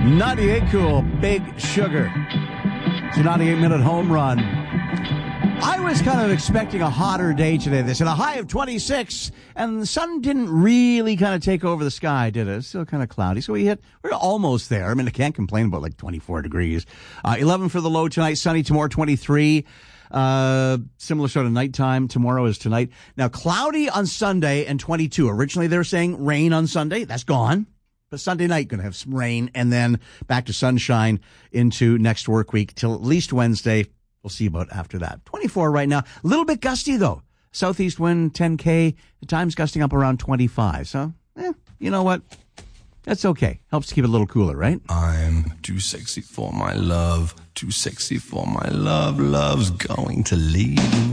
98 Cool, Big Sugar. It's a 98-minute home run. I was kind of expecting a hotter day today. They said a high of 26, and the sun didn't really kind of take over the sky, did it? It's still kind of cloudy. So we're almost there. I mean, I can't complain about like 24 degrees. 11 for the low tonight, sunny tomorrow, 23. Similar sort of nighttime tomorrow as tonight. Now, cloudy on Sunday and 22. Originally, they were saying rain on Sunday. That's gone. But Sunday night, going to have some rain, and then back to sunshine into next work week till at least Wednesday. We'll see about after that. 24 right now. A little bit gusty, though. Southeast wind, 10K. At times gusting up around 25. So, you know what? That's okay. Helps to keep it a little cooler, right? I'm too sexy for my love. Too sexy for my love. Love's going to leave.